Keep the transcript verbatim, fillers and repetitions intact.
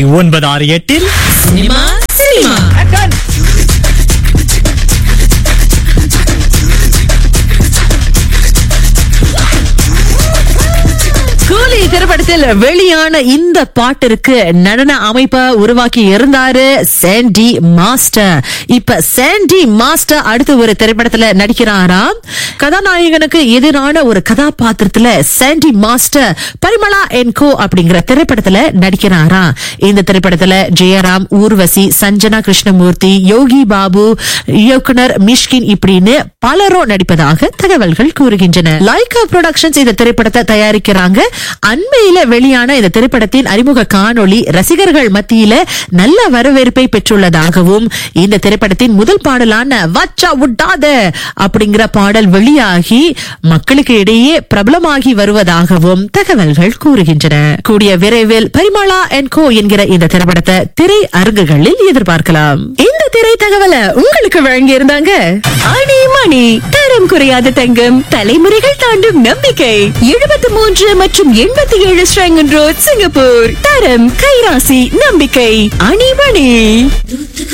ஒன்பது ஆறு எட்டில் சினிமா சினிமா கூலி திரைப்படத்தில் வெளியான இந்த பாட்டிற்கு நடன அமைப்பை உருவாக்கி இருந்தாரு சாண்டி மாஸ்டர். இப்ப சாண்டி மாஸ்டர் அடுத்து ஒரு திரைப்படத்துல நடிக்கிறாராம். கதாநாயகனுக்கு எதிரான ஒரு கதாபாத்திரத்துல சாண்டி மாஸ்டர் பரிமளா என் கோ அப்படிங்கிற திரைப்படத்துல நடிக்கிறாரா. இந்த திரைப்படத்துல ஜெயராம், ஊர்வசி, சஞ்சனா கிருஷ்ணமூர்த்தி, யோகி பாபு, இயக்குனர் மிஷ்கின் இப்படின்னு பலரும் நடிப்பதாக தகவல்கள் கூறுகின்றன. லைகா புரொடக்ஷன்ஸ் இந்த திரைப்படத்தை தயாரிக்கிறாங்க. அண்மையில வெளியான இந்த திரைப்படத்தின் அறிமுக காணொளி ரசிகர்கள் மத்தியில நல்ல வரவேற்பை பெற்றுள்ளதாகவும், இந்த திரைப்படத்தின் முதல் பாடலான வச்சா உட்டாத அப்படிங்கிற பாடல் வெளியாகி மக்களுக்கு இடையே பிரபலமாகி வருவதாகவும் தகவல்கள் கூறுகின்றன. கூடிய விரைவில் பரிமளா என் கோ என்கிற இந்த திரைப்படத்தை திரை அரங்குகளில் எதிர்பார்க்கலாம். இந்த திரை தகவலை உங்களுக்கு வழங்கி இருந்தாங்க ஆணி மணி. தரம் குறையாத தங்கம், தலைமுறைகள் தாண்டும் நம்பிக்கை. எழுபத்தி மூன்று மற்றும் எண்பத்தி ஏழு ஸ்ரங்கன் ரோட், சிங்கப்பூர். தரம், கைராசி, நம்பிக்கை. அணிமணி.